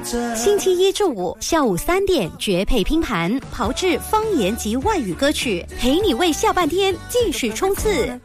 星期一至五下午3点绝配拼盘，炮制方言及外语歌曲，陪你为下半天继续冲刺。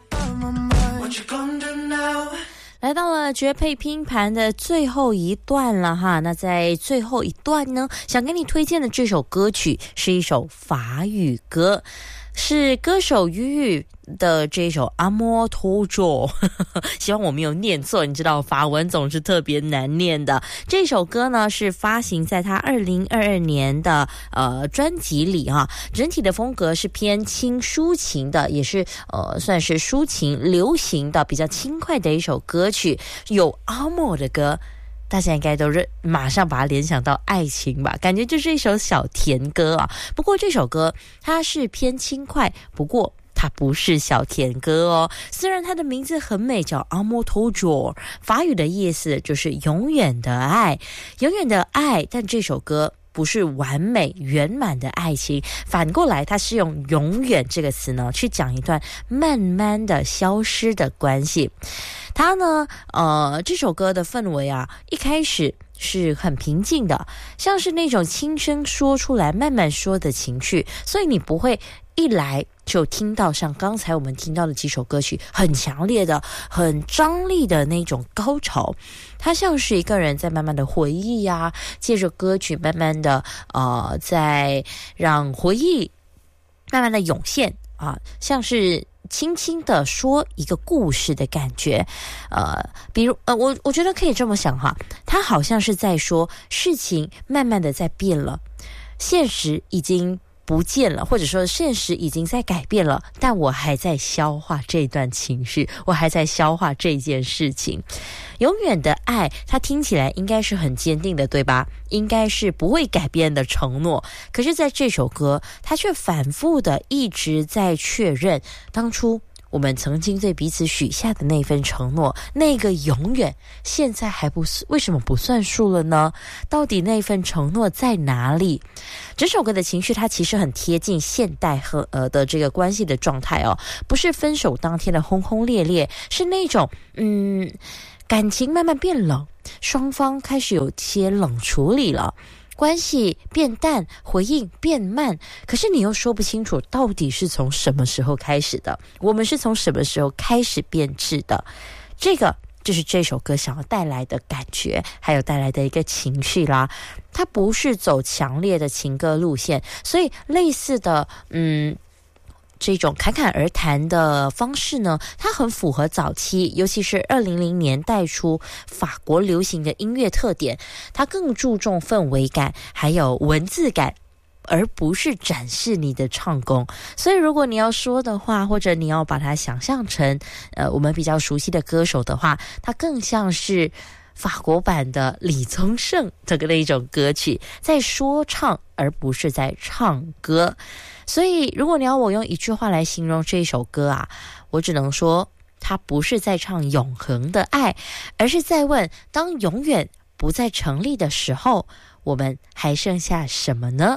来到了绝配拼盘的最后一段了哈，那在最后一段呢，想给你推荐的这首歌曲是一首法语歌，是歌手于宇的这首 Amour Toujours 希望我没有念错，你知道法文总是特别难念的。这首歌呢是发行在他2022年的专辑里哈，整体的风格是偏轻抒情的，也是算是抒情流行的比较轻快的一首歌曲，有 Amour 的歌大家应该都是马上把它联想到爱情吧，感觉就是一首小甜歌啊。不过这首歌它是偏轻快，不过它不是小甜歌哦。虽然它的名字很美，叫 Amour Toujours， 法语的意思就是永远的爱，永远的爱。但这首歌不是完美圆满的爱情，反过来它是用永远这个词呢去讲一段慢慢的消失的关系。它呢这首歌的氛围啊，一开始是很平静的，像是那种轻声说出来慢慢说的情绪，所以你不会一来就听到像刚才我们听到的几首歌曲很强烈的很张力的那种高潮，它像是一个人在慢慢的回忆啊，借着歌曲慢慢的在让回忆慢慢的涌现啊，像是轻轻的说一个故事的感觉。比如我觉得可以这么想哈，他好像是在说事情慢慢的在变了，现实已经不见了，或者说现实已经在改变了，但我还在消化这段情绪，我还在消化这件事情。永远的爱它听起来应该是很坚定的，对吧？应该是不会改变的承诺，可是在这首歌它却反复的一直在确认当初我们曾经对彼此许下的那份承诺，那个永远现在还不为什么不算数了呢？到底那份承诺在哪里？整首歌的情绪它其实很贴近现代和的这个关系的状态哦，不是分手当天的轰轰烈烈，是那种感情慢慢变冷，双方开始有些冷处理了，关系变淡，回应变慢，可是你又说不清楚到底是从什么时候开始的，我们是从什么时候开始变质的。这个就是这首歌想要带来的感觉，还有带来的一个情绪啦。它不是走强烈的情歌路线，所以类似的这种侃侃而谈的方式呢，它很符合早期尤其是2000年代初法国流行的音乐特点，它更注重氛围感还有文字感，而不是展示你的唱功。所以如果你要说的话，或者你要把它想象成我们比较熟悉的歌手的话，它更像是法国版的李宗盛这个那种歌曲，在说唱而不是在唱歌。所以如果你要我用一句话来形容这首歌啊，我只能说它不是在唱永恒的爱，而是在问当永远不再成立的时候，我们还剩下什么呢？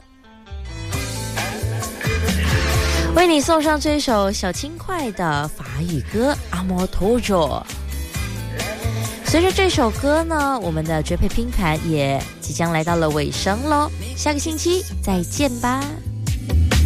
为你送上这首小轻快的法语歌 Amour Toujours。 随着这首歌呢，我们的绝配拼盘也即将来到了尾声咯，下个星期再见吧。